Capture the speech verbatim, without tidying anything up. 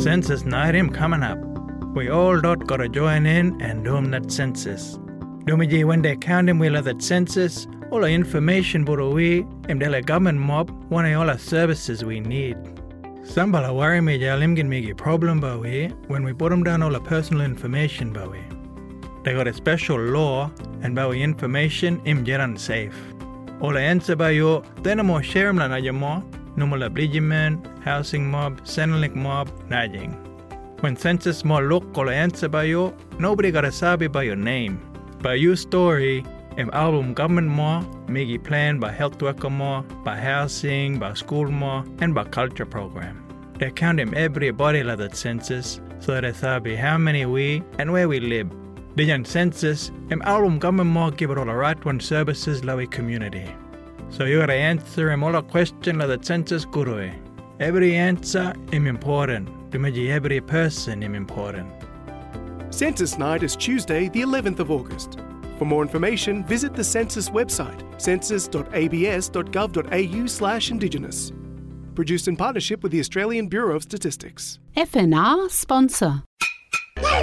Census night him coming up. We all dot gotta join in and do him that census. Dumiji when they count him will that census, all the information buru we, him the government mob, one of all the services we need. Some bala worry me jalim can make a problem ba we when we put them down all the personal information ba we. They got a special law and ba we information him get unsafe. All the answer ba yo, then a more share him la na mo, normal obligement, housing mob, Centrelink mob, najing. When census more look all the answer ba yo, nobody got a sabi by your name. By your story, im album government more, make a plan by health worker more, by housing, by school more, and by culture program. They count him everybody like that census, so they sabi how many we and where we live. The young census, im album government more give it all the right one services like we community. So you gotta answer him all the question like that census guru. Every answer is important. To me, every person is important. Census Night is Tuesday, the eleventh of August. For more information, visit the Census website, census dot a b s dot gov dot a u slash indigenous. Produced in partnership with the Australian Bureau of Statistics. F N R sponsor.